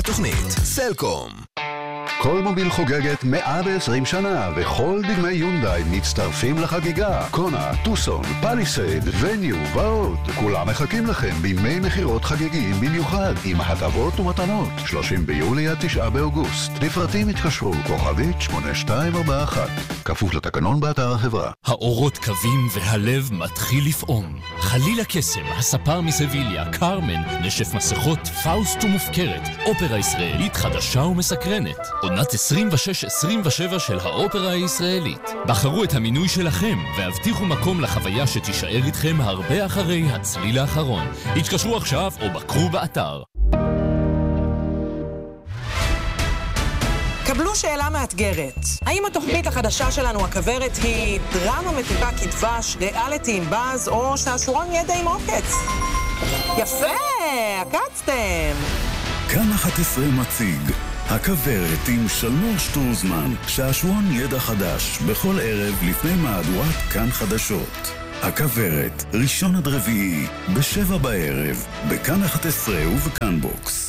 התוכנית, סלקום. כל מוביל חוגגת 120 שנה, וכל דגמי יונדאי מצטרפים לחגיגה. קונה, טוסון, פליסייד, וניו ועוד. כולם מחכים לכם בימי מחירות חגיגיים במיוחד, עם הטבות ומתנות. 30 ביולי עד 9 באוגוסט. לפרטים התקשרו, כוכבית 8241. כפוף לתקנון באתר החברה. האורות קווים והלב מתחיל לפעום. חלילה קסם, הספר מסביליה, קרמן, נשף מסכות, פאוסט ומופקרת. אופרה ישראלית חדשה ומסקרנת. עונת 26-27 של האופרה הישראלית. בחרו את המינוי שלכם והבטיחו מקום לחוויה שתישאר איתכם הרבה אחרי הצליל האחרון. התקשרו עכשיו או בקרו באתר. קבלו שאלה מאתגרת. האם התוכנית החדשה שלנו, הכברת, היא דרמה מתוקה כדבש, ריאליטי עם באז, או שעשורון ידע עם עוקץ? יפה, עקצתם. כאן 11 מציג הכברת עם שלמור שטרוזמן, שעשועון ידע חדש בכל ערב לפני מהדורת כאן חדשות. הכברת, ראשון עד רביעי, ב7 בערב, בכאן 11 ובכאן בוקס.